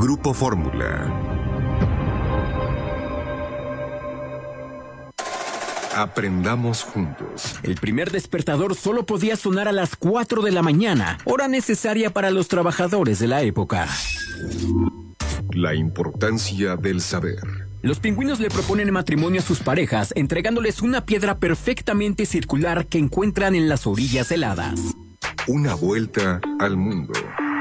Grupo Fórmula. Aprendamos juntos. El primer despertador solo podía sonar a las 4 de la mañana, hora necesaria para los trabajadores de la época. La importancia del saber. Los pingüinos le proponen matrimonio a sus parejas, entregándoles una piedra perfectamente circular que encuentran en las orillas heladas. Una vuelta al mundo.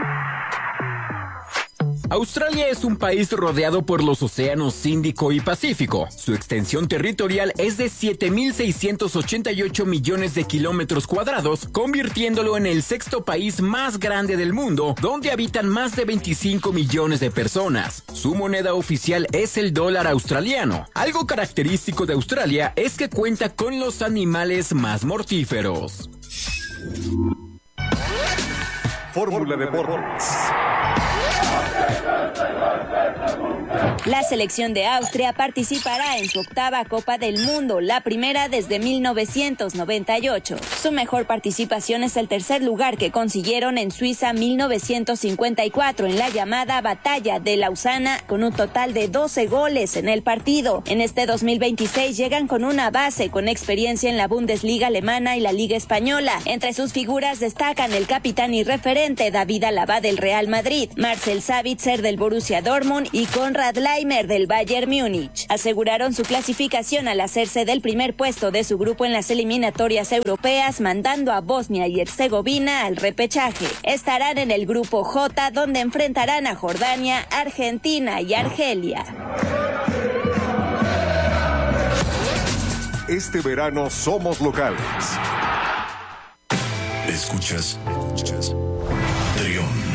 Australia es un país rodeado por los océanos Índico y Pacífico. Su extensión territorial es de 7.688 millones de kilómetros cuadrados, convirtiéndolo en el sexto país más grande del mundo, donde habitan más de 25 millones de personas. Su moneda oficial es el dólar australiano. Algo característico de Australia es que cuenta con los animales más mortíferos. Fórmula Deportes. La selección de Austria participará en su octava Copa del Mundo, la primera desde 1998. Su mejor participación es el tercer lugar que consiguieron en Suiza 1954 en la llamada Batalla de Lausana, con un total de 12 goles en el partido. En este 2026 llegan con una base con experiencia en la Bundesliga alemana y la Liga española. Entre sus figuras destacan el capitán y referente David Alaba del Real Madrid, Marcel Sabitzer del Borussia Dortmund y Konrad Laimer del Bayern Múnich. Aseguraron su clasificación al hacerse del primer puesto de su grupo en las eliminatorias europeas, mandando a Bosnia y Herzegovina al repechaje. Estarán en el grupo J, donde enfrentarán a Jordania, Argentina y Argelia. Este verano somos locales. Escuchas Trión.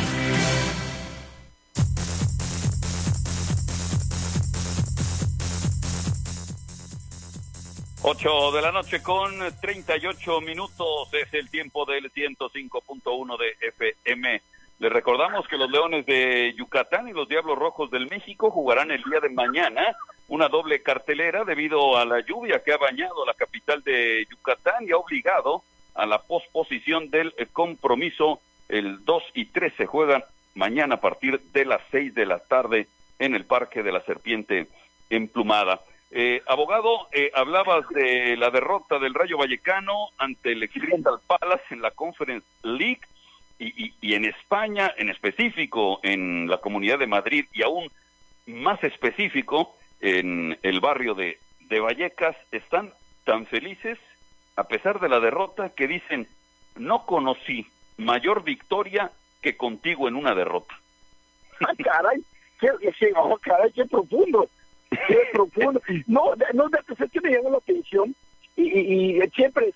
Ocho de la noche con 38 minutos es el tiempo del 105.1 de FM. Les recordamos que los Leones de Yucatán y los Diablos Rojos del México jugarán el día de mañana una doble cartelera debido a la lluvia que ha bañado la capital de Yucatán y ha obligado a la posposición del compromiso. El 2 y 3 se juegan mañana a partir de las 6 de la tarde en el Parque de la Serpiente Emplumada. Abogado, hablabas de la derrota del Rayo Vallecano ante el Crystal Palace en la Conference League y en España, en específico en la Comunidad de Madrid y aún más específico en el barrio de Vallecas, están tan felices a pesar de la derrota que dicen: no conocí mayor victoria que contigo en una derrota. ¡Ah, caray! ¡Qué profundo! ¡Qué profundo! No, es que me llamó la atención y siempre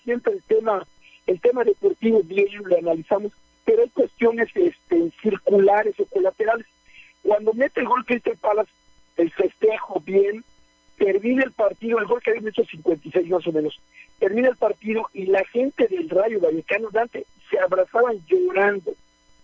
el tema deportivo bien lo analizamos, pero hay cuestiones circulares o colaterales. Cuando mete el gol Crystal Palace, el festejo bien, termina el partido, el gol que había hecho 56 más o menos, termina el partido y la gente del Rayo Vallecano, Dante, se abrazaban llorando,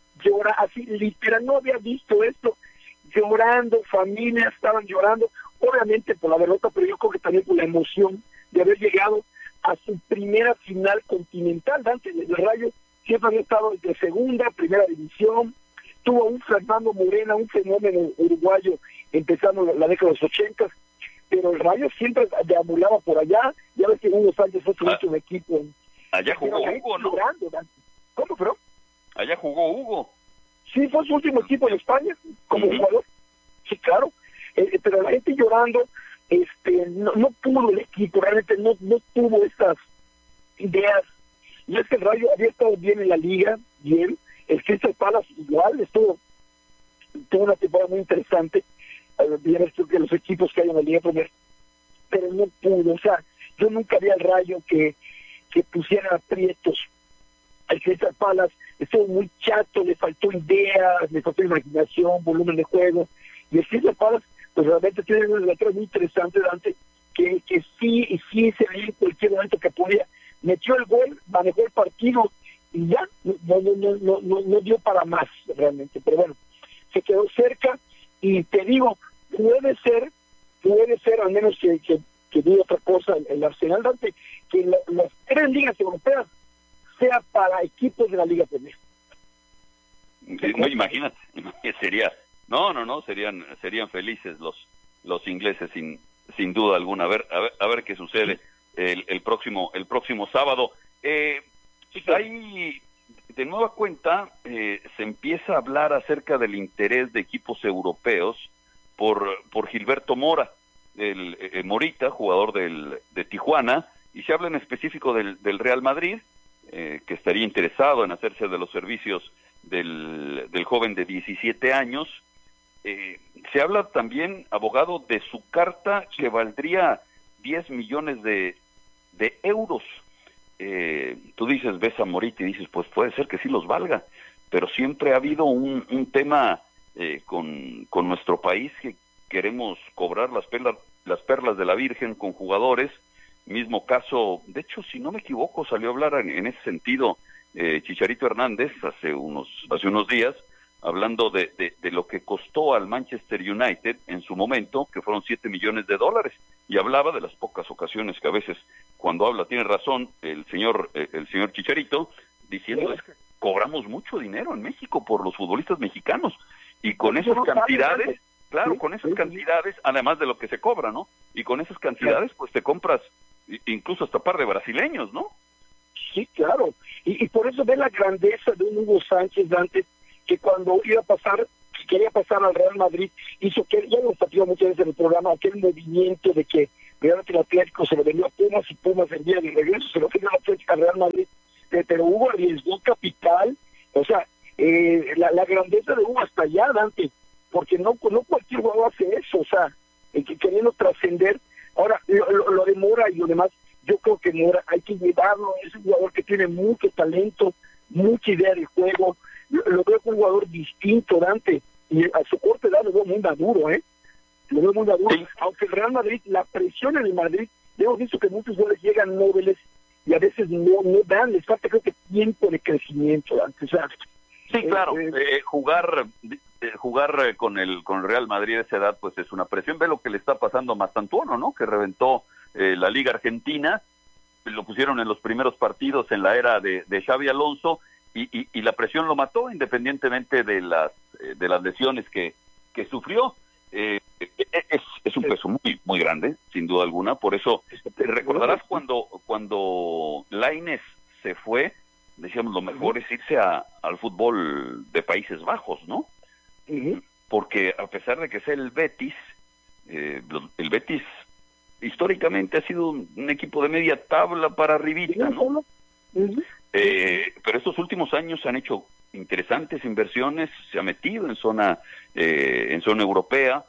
así literal, no había visto esto, llorando, familias estaban llorando, obviamente por la derrota, pero yo creo que también por la emoción de haber llegado a su primera final continental. Dante, el Rayo siempre había estado de segunda, primera división, tuvo un Fernando Morena, un fenómeno uruguayo empezando la década de los 80, pero el Rayo siempre deambulaba por allá. Ya ves que Hugo Sánchez fue su último equipo. Allá jugó Hugo, ¿no? Llorando, ¿cómo, bro? Allá jugó Hugo. Sí, fue su último equipo en España como jugador. Sí, claro. Pero la gente llorando, no pudo el equipo, realmente no tuvo estas ideas. Y es que el Rayo había estado bien en la liga, bien. El Crystal Palace igual, tuvo una temporada muy interesante. Ya ves que los equipos que hay en la Liga Premier, pero no pudo. O sea, yo nunca vi al Rayo que pusiera aprietos. El Crystal Palace estuvo muy chato, le faltó ideas, le faltó imaginación, volumen de juego. Y el Crystal Palace, pues realmente tiene una relación muy interesante, Dante, que sí se veía en cualquier momento que podía. Metió el gol, manejó el partido y ya no dio para más realmente. Pero bueno, se quedó cerca y te digo, puede ser al menos que diga otra cosa el Arsenal, Dante, que las 3 ligas europeas sea para equipos de la Liga Premier. No, imagínate, No, serían felices los ingleses sin duda alguna. A ver qué sucede el próximo sábado. Ahí, de nueva cuenta, se empieza a hablar acerca del interés de equipos europeos por Gilberto Mora, el Morita, jugador de Tijuana, y se habla en específico del Real Madrid, que estaría interesado en hacerse de los servicios del joven de 17 años. Se habla también, abogado, de su carta que valdría 10 millones de euros. Tú dices, ves a Morita y dices, pues puede ser que sí los valga, pero siempre ha habido un tema con nuestro país, que queremos cobrar las perlas de la Virgen con jugadores. Mismo caso, de hecho, si no me equivoco, salió a hablar en ese sentido Chicharito Hernández hace unos días, hablando de lo que costó al Manchester United en su momento, que fueron $7 millones, y hablaba de las pocas ocasiones que a veces cuando habla tiene razón el señor Chicharito, diciendo es que cobramos mucho dinero en México por los futbolistas mexicanos, y con esas cantidades, claro, con esas cantidades, además de lo que se cobra, ¿no? Y con esas cantidades, pues te compras incluso hasta par de brasileños, ¿no? Sí, claro, y por eso ve la grandeza de un Hugo Sánchez antes, que cuando iba a pasar, que quería pasar al Real Madrid, hizo que, ya lo hemos platicado muchas veces en el programa, aquel movimiento de que realmente el Atlético se lo vendió a Pumas y Pumas el día de regreso se lo vendió al Real Madrid, pero Hugo arriesgó capital, o sea, la grandeza de Hugo hasta allá, Dante, porque no cualquier jugador hace eso, o sea, queriendo trascender. Ahora, lo de Mora y lo demás, yo creo que Mora hay que llevarlo, es un jugador que tiene mucho talento, mucha idea de juego, lo veo como un jugador distinto, Dante, y a su corta edad lo veo muy maduro, lo veo muy maduro, sí. Aunque el Real Madrid, la presión en el Madrid, hemos visto que muchos goles llegan nobles y a veces no dan, les falta creo que tiempo de crecimiento, Dante, o sea, sí, claro, jugar con el Real Madrid a esa edad, pues es una presión. Ve lo que le está pasando a Mastantuono, ¿no? Que reventó la Liga Argentina, lo pusieron en los primeros partidos en la era de Xabi Alonso, y la presión lo mató, independientemente de las lesiones que sufrió. Es un peso muy, muy grande, sin duda alguna. Por eso, te recordarás cuando Lainez se fue, decíamos, lo mejor es irse al fútbol de Países Bajos, ¿no? Uh-huh. Porque a pesar de que sea el Betis históricamente ha sido un equipo de media tabla para arribita, ¿no? Uh-huh. Pero estos últimos años se han hecho interesantes inversiones, se ha metido en zona europea,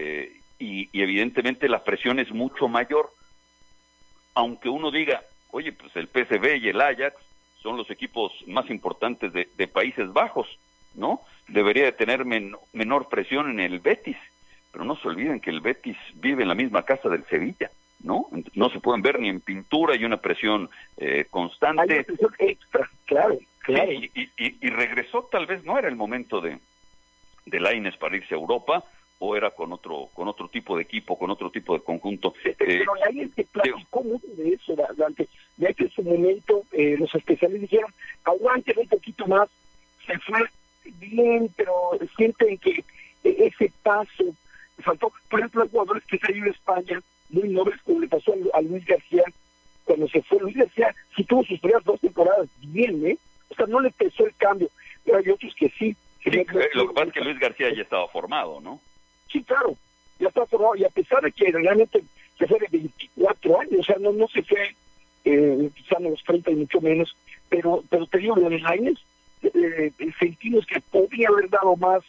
y evidentemente la presión es mucho mayor, aunque uno diga, oye, pues el PSV y el Ajax son los equipos más importantes de Países Bajos, ¿no? Debería de tener menor presión en el Betis, pero no se olviden que el Betis vive en la misma casa del Sevilla, ¿no? No se pueden ver ni en pintura, y una presión constante. Hay una presión extra, claro. Sí, y regresó, tal vez no era el momento de Lainez para irse a Europa, o era con otro tipo de equipo, con otro tipo de conjunto. Pero alguien que platicó mucho de eso, Dante, ya que en su momento los especialistas dijeron, aguanten un poquito más, se fue bien, pero sienten que ese paso faltó. Por ejemplo, hay jugadores que se han ido a España, muy nobles, como le pasó a Luis García, cuando se fue. Luis García sí tuvo sus primeras 2 temporadas bien, o sea, no le pesó el cambio, pero hay otros que sí. Lo que pasa es que Luis García ya estaba formado, ¿no? Sí, claro, ya estaba formado, y a pesar de que realmente se fue de 24 años, o sea, no se fue quizá a los 30 y mucho menos, pero te digo, lo de Lainez, sentimos que podría haber dado más,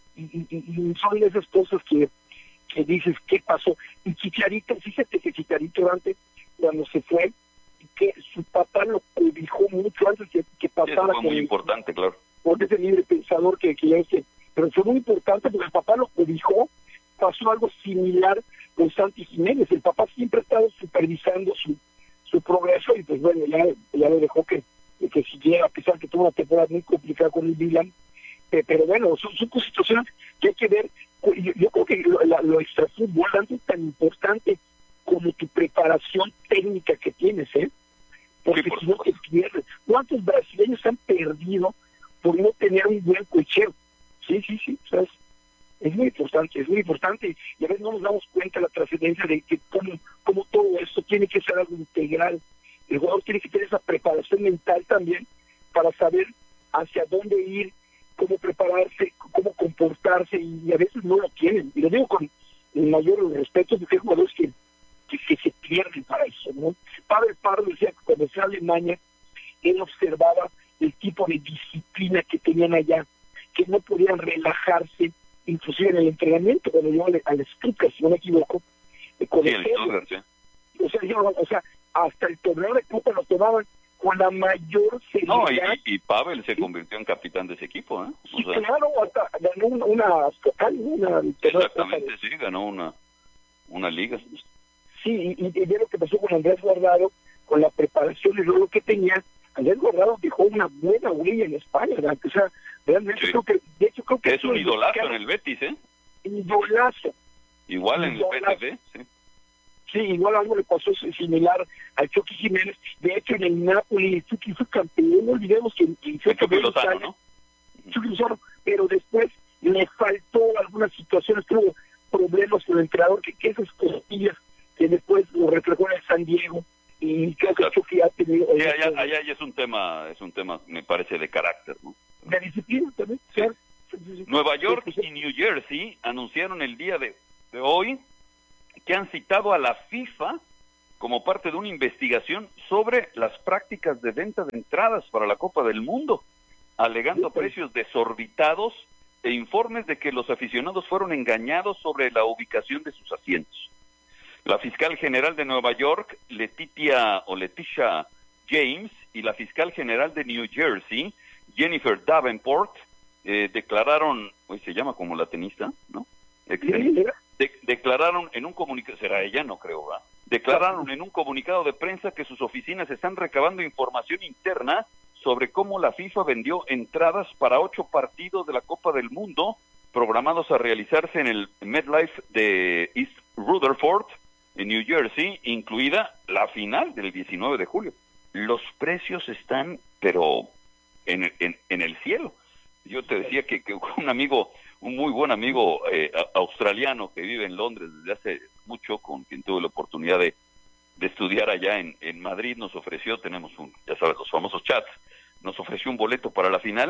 y son esas cosas que dices, ¿qué pasó? Y Chicharito, fíjate que Chicharito antes, cuando se fue, que su papá lo cobijó mucho antes que pasara. Fue muy importante, claro. Por ese libre pensador que ya es, pero fue muy importante porque el papá lo cobijó. Pasó algo similar con Santi Jiménez. El papá siempre ha estado supervisando su progreso, y pues bueno, ya lo dejó que siguiera, a pesar que tuvo una temporada muy complicada con el Milan. Pero bueno, son situaciones que hay que ver. Yo creo que lo extrafútbol es tan importante como tu preparación técnica que tienes, porque sí, si no te pierdes. ¿Cuántos brasileños han perdido por no tener un buen cocheo? Sí, ¿sabes? Es muy importante, y a veces no nos damos cuenta de la trascendencia de que cómo todo esto tiene que ser algo integral. El jugador tiene que tener esa preparación mental también para saber hacia dónde ir, cómo prepararse, cómo comportarse, y a veces no lo tienen. Y lo digo con el mayor respeto, porque hay jugadores que se pierden para eso, ¿no? Pavel Pardo decía que cuando fue a Alemania, él observaba el tipo de disciplina que tenían allá, que no podían relajarse, inclusive en el entrenamiento, cuando yo al Stuttgart, si no me equivoco, con el Stuttgart, sí. o sea, hasta el torneo de Copa lo tomaban con la mayor seriedad. No, y Pavel se convirtió en capitán de ese equipo, ¿eh? Sí, claro, hasta ganó una exactamente, sí, ganó una liga. Sí, y de lo que pasó con Andrés Guardado, con la preparación y lo que tenía, Andrés Guardado dejó una buena huella en España, ¿verdad? O sea, realmente sí. creo que es un idolazo en el Betis, ¿eh? Idolazo. Igual en el PSV, sí. Sí, igual algo le pasó similar al Chucky Jiménez. De hecho, en el Napoli, el Chucky fue campeón, no olvidemos que fue Chucky Lozano, ¿no? Chucky Lozano, pero después le faltó algunas situaciones, tuvo problemas con el entrenador, que esas cosillas que después lo reflejó en el San Diego, y creo que Chucky ha tenido... Sí, allá es un tema, me parece, de carácter, ¿no? De disciplina también, sí. Claro. Nueva York y New Jersey anunciaron el día de hoy que han citado a la FIFA como parte de una investigación sobre las prácticas de venta de entradas para la Copa del Mundo, alegando precios desorbitados e informes de que los aficionados fueron engañados sobre la ubicación de sus asientos. La fiscal general de Nueva York, Leticia James, y la fiscal general de New Jersey, Jennifer Davenport, declararon, hoy se llama como la tenista, ¿no? Declararon en un comunicado, será ella, no creo, ¿verdad? Declararon en un comunicado de prensa que sus oficinas están recabando información interna sobre cómo la FIFA vendió entradas para 8 partidos de la Copa del Mundo programados a realizarse en el MetLife de East Rutherford, en New Jersey, incluida la final del 19 de julio. Los precios están, pero en el cielo. Yo te decía que un muy buen amigo australiano que vive en Londres desde hace mucho, con quien tuve la oportunidad de estudiar allá en Madrid, nos ofreció, tenemos ya sabes, los famosos chats, nos ofreció un boleto para la final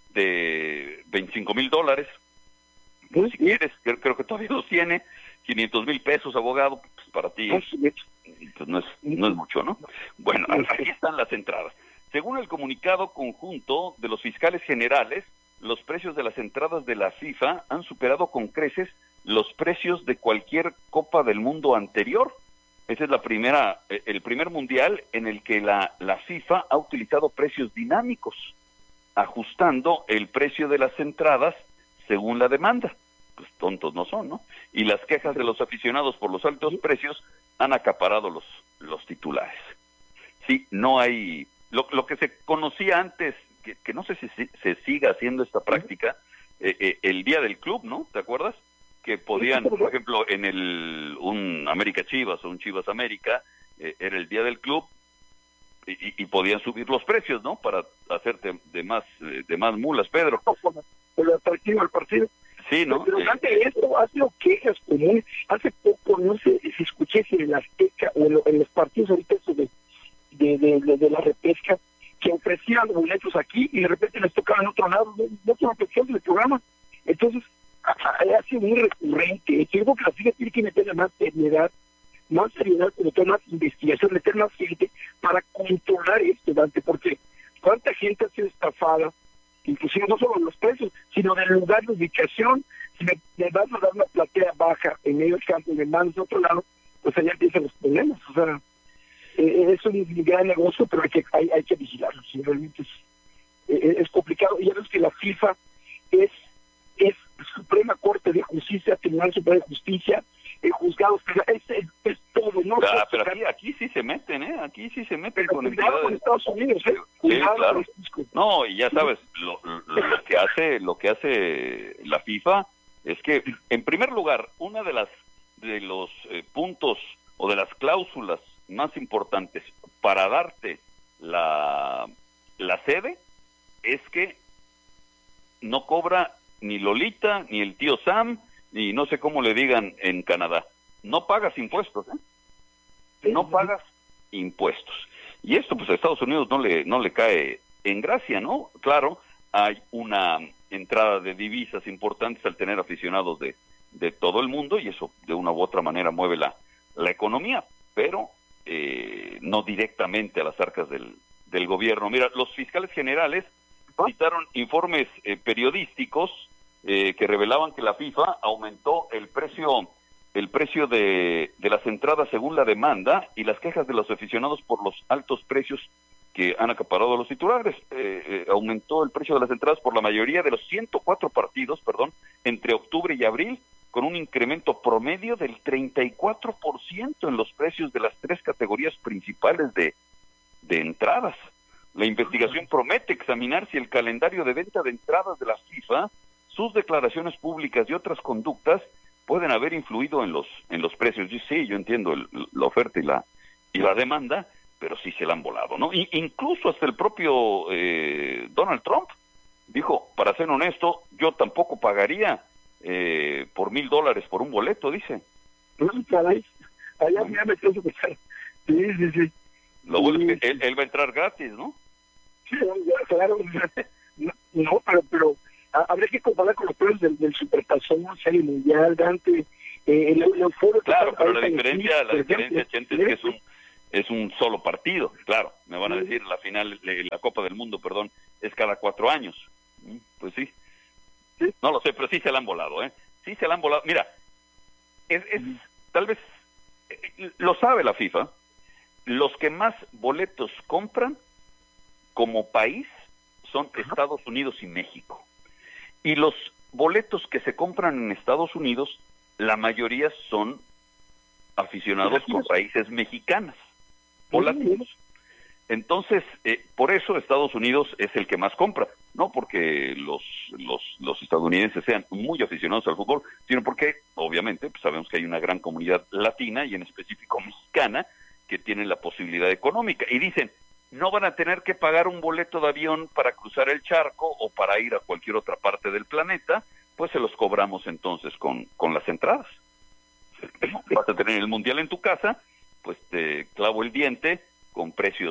de $25,000. Pues, si quieres, creo que todavía los tiene, $500,000, abogado, pues para ti pues no es mucho, ¿no? Bueno, aquí están las entradas. Según el comunicado conjunto de los fiscales generales, los precios de las entradas de la FIFA han superado con creces los precios de cualquier Copa del Mundo anterior. Esa es el primer mundial en el que la FIFA ha utilizado precios dinámicos, ajustando el precio de las entradas según la demanda. Pues tontos no son, ¿no? Y las quejas de los aficionados por los altos precios han acaparado los titulares. Sí, no hay... Lo que se conocía antes, que no sé si se siga haciendo esta práctica, el día del club, ¿no? ¿Te acuerdas? Que podían, por ejemplo, en un América Chivas o un Chivas América, era el día del club, y podían subir los precios, ¿no? Para hacerte de más mulas, Pedro. Por el atractivo al partido. Sí, ¿no? Pero ante esto ha sido quejas comunes. Hace poco, no sé si escuché si en la Azteca o en los partidos ahorita eso de la repesca, que ofrecían los boletos aquí y de repente les tocaba en otro lado, no son opción del programa. Entonces, ha sido muy recurrente. Yo creo que la FIFA tiene que meterle más seriedad, meter más investigación, meter más gente para controlar esto, Dante, porque cuánta gente ha sido estafada, inclusive no solo los precios, sino del lugar de ubicación. Si me vas a dar una platea baja en medio del campo y me mandas a otro lado, pues allá empiezan los problemas. O sea, es un gran negocio, pero hay que vigilarlo. Si realmente es complicado. Y ya ves que la FIFA es Suprema Corte de Justicia, Tribunal Superior de Justicia, juzgados, es todo, ¿no? Pero aquí sí se meten, ¿eh? Aquí sí se meten con entidades. Con Estados Unidos, ¿eh? Sí, claro. No, y ya sabes, lo que hace la FIFA es que, en primer lugar, una de los puntos o de las cláusulas más importantes para darte la sede es que no cobra ni Lolita, ni el tío Sam, ni no sé cómo le digan en Canadá. No pagas impuestos, no pagas impuestos. Y esto pues a Estados Unidos no le cae en gracia, ¿no? Claro, hay una entrada de divisas importantes al tener aficionados de todo el mundo, y eso de una u otra manera mueve la economía, pero no directamente a las arcas del gobierno. Mira, los fiscales generales citaron informes periodísticos que revelaban que la FIFA aumentó el precio de las entradas según la demanda y las quejas de los aficionados por los altos precios que han acaparado a los titulares. Aumentó el precio de las entradas por la mayoría de los 104 partidos, entre octubre y abril, con un incremento promedio del 34% en los precios de las 3 categorías principales de entradas. La investigación promete examinar si el calendario de venta de entradas de la FIFA, sus declaraciones públicas y otras conductas pueden haber influido en los precios. Y sí, yo entiendo la oferta y la demanda, pero sí se la han volado, ¿no? Incluso hasta el propio Donald Trump dijo, para ser honesto, yo tampoco pagaría por $1,000 por un boleto, dice. Caray, allá me metió su pesar. Sí. Lo bueno es que él va a entrar gratis, ¿no? Sí, claro. No, pero habría que comparar con los precios del Supertazón, Serie Mundial, Dante, el foro. Claro, pero la diferencia, Chente, es que es un solo partido. Claro, me van a decir, la final, la Copa del Mundo, es cada 4 años. Pues sí. No lo sé, pero sí se la han volado, Sí se la han volado. Mira, tal vez, lo sabe la FIFA, los que más boletos compran como país son Estados Unidos y México. Y los boletos que se compran en Estados Unidos, la mayoría son aficionados por raíces mexicanas, o latinos. Entonces, por eso Estados Unidos es el que más compra, no porque los estadounidenses sean muy aficionados al fútbol, sino porque, obviamente, pues sabemos que hay una gran comunidad latina y en específico mexicana que tienen la posibilidad económica. Y dicen, no van a tener que pagar un boleto de avión para cruzar el charco o para ir a cualquier otra parte del planeta, pues se los cobramos entonces con las entradas. Vas a tener el Mundial en tu casa, pues te clavo el diente con precios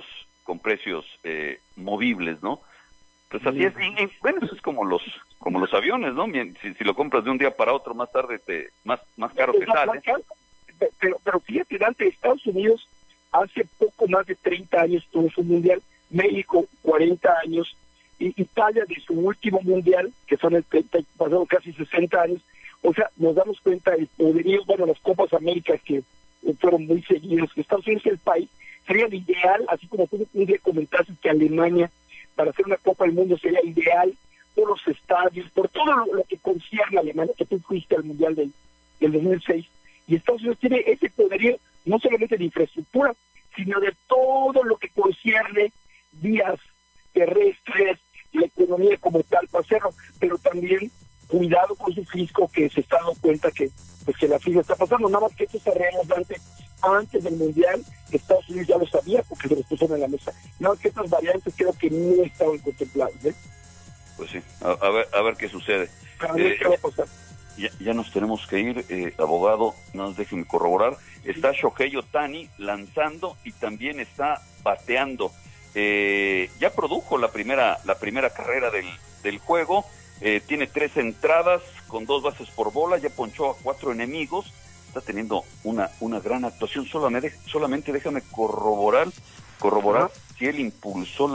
movibles, ¿no? Pues así es. Y, bueno, eso es como los aviones, ¿no? Si lo compras de un día para otro, más tarde más caro te sale. Pero fíjate, Dante, Estados Unidos hace poco más de 30 años tuvo su mundial, México 40 años, y Italia de su último mundial, que son pasaron casi 60 años. O sea, nos damos cuenta del poderío, las Copas Américas que fueron muy seguidos. Estados Unidos es el país, sería el ideal, así como tú un día comentaste que Alemania, para hacer una Copa del Mundo, sería ideal por los estadios, por todo lo que concierne a Alemania, que tú fuiste al mundial del 2006. Y Estados Unidos tiene ese poderío, no solamente de infraestructura, sino de todo lo que concierne vías terrestres, la economía como tal, para hacerlo, pero también cuidado con su fisco, que se está dando cuenta que la FIFA está pasando. Nada más que esto se arregló antes del Mundial, Estados Unidos ya lo sabía porque se los puso en la mesa. Nada más que estas variantes creo que no estaban contempladas. Pues sí, a ver qué sucede. A ver qué va a pasar. Ya nos tenemos que ir, abogado, no nos déjenme corroborar. Está Shohei Ohtani lanzando y también está bateando. Ya produjo la primera carrera del juego. Tiene 3 entradas con 2 bases por bola, ya ponchó a 4 enemigos, está teniendo una gran actuación. Solamente déjame corroborar si él impulsó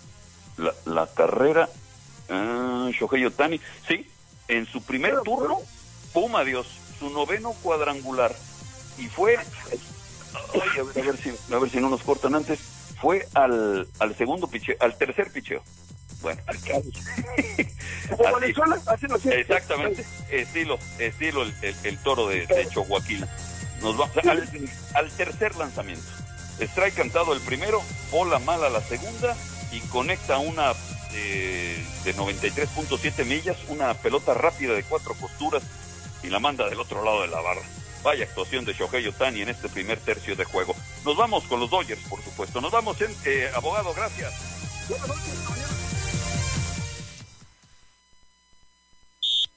la carrera. Shohei Ohtani, sí, en su primer turno, pum, adiós, su 9º cuadrangular, y fue, a ver si no nos cortan antes, fue al segundo picheo, al tercer picheo. Bueno, como Venezuela, exactamente, estilo el toro de Chihuahua. Nos va al tercer lanzamiento. Strike cantado el primero, bola mala la segunda y conecta una de 93.7 millas, una pelota rápida de 4 posturas y la manda del otro lado de la barra. Vaya actuación de Shohei Ohtani en este primer tercio de juego. Nos vamos con los Dodgers, por supuesto. Nos vamos, abogado, gracias.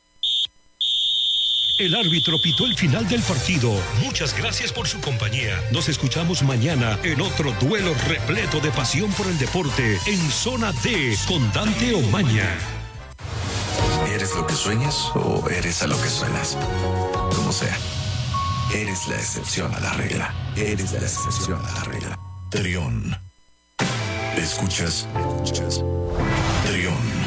El árbitro pitó el final del partido. Muchas gracias por su compañía. Nos escuchamos mañana en otro duelo repleto de pasión por el deporte en Zona D con Dante Omaña. ¿Eres lo que sueñas o eres a lo que suenas? Como sea, eres la excepción a la regla. Eres la excepción a la regla. Trión. ¿Escuchas? Trión.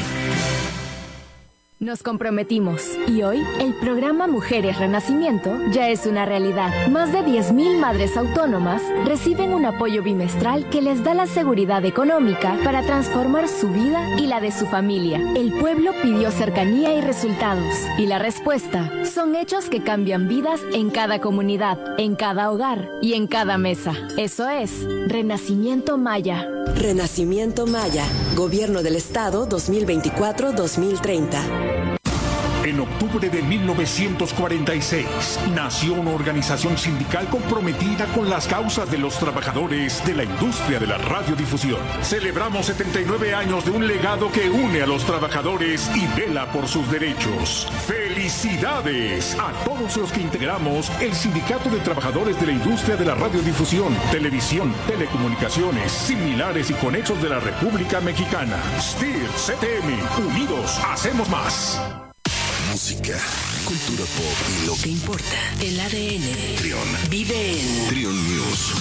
Nos comprometimos y hoy el programa Mujeres Renacimiento ya es una realidad. Más de 10,000 madres autónomas reciben un apoyo bimestral que les da la seguridad económica para transformar su vida y la de su familia. El pueblo pidió cercanía y resultados, y la respuesta son hechos que cambian vidas en cada comunidad, en cada hogar y en cada mesa. Eso es Renacimiento Maya. Renacimiento Maya, Gobierno del Estado 2024-2030. En octubre de 1946 nació una organización sindical comprometida con las causas de los trabajadores de la industria de la radiodifusión. Celebramos 79 años de un legado que une a los trabajadores y vela por sus derechos. ¡Felicidades a todos los que integramos el Sindicato de Trabajadores de la Industria de la Radiodifusión, Televisión, Telecomunicaciones, Similares y Conexos de la República Mexicana! STIR, CTM, unidos hacemos más. Música, cultura pop y lo que importa. El ADN. Trión. Vive en Trión News.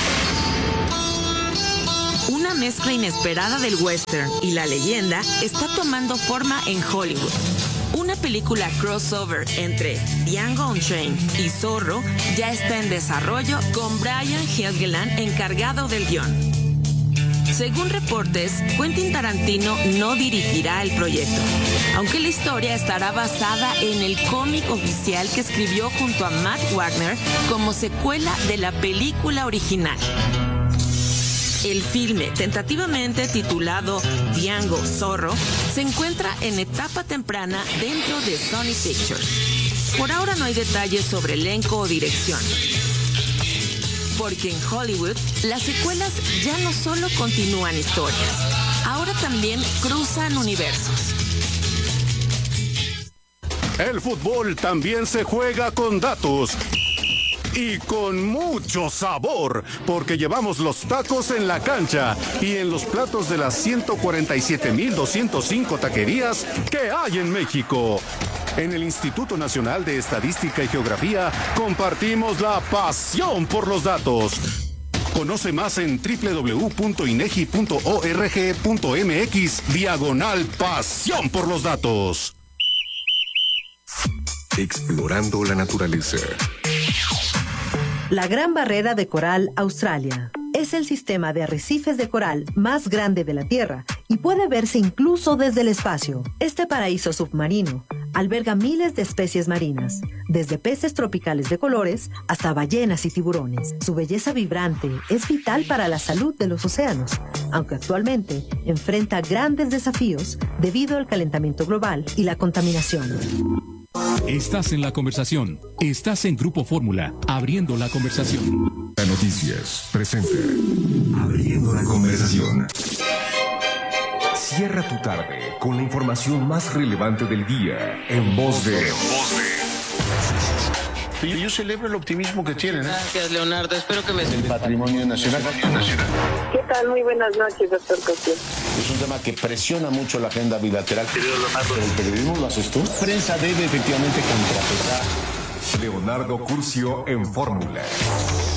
Una mezcla inesperada del western y la leyenda está tomando forma en Hollywood. Una película crossover entre Django Unchained y Zorro ya está en desarrollo con Brian Helgeland encargado del guión. Según reportes, Quentin Tarantino no dirigirá el proyecto, aunque la historia estará basada en el cómic oficial que escribió junto a Matt Wagner como secuela de la película original. El filme, tentativamente titulado Django Zorro, se encuentra en etapa temprana dentro de Sony Pictures. Por ahora no hay detalles sobre elenco o dirección. Porque en Hollywood, las secuelas ya no solo continúan historias, ahora también cruzan universos. El fútbol también se juega con datos. Y con mucho sabor, porque llevamos los tacos en la cancha y en los platos de las 147,205 taquerías que hay en México. En el Instituto Nacional de Estadística y Geografía compartimos la pasión por los datos. Conoce más en www.inegi.org.mx/pasión por los datos. Explorando la naturaleza. La Gran Barrera de Coral Australia es el sistema de arrecifes de coral más grande de la Tierra y puede verse incluso desde el espacio. Este paraíso submarino alberga miles de especies marinas, desde peces tropicales de colores hasta ballenas y tiburones. Su belleza vibrante es vital para la salud de los océanos, aunque actualmente enfrenta grandes desafíos debido al calentamiento global y la contaminación. Estás en la conversación. Estás en Grupo Fórmula, abriendo la conversación. La Noticias presenta Abriendo la conversación. Cierra tu tarde con la información más relevante del día en voz de... Yo celebro el optimismo que tienen. Gracias, Leonardo. Espero que me... El patrimonio nacional. ¿Qué tal? Muy buenas noches, doctor Cosío. Es un tema que presiona mucho la agenda bilateral. Pero el periodismo lo haces tú. La prensa debe efectivamente contrapesar. Leonardo Curcio en Fórmula.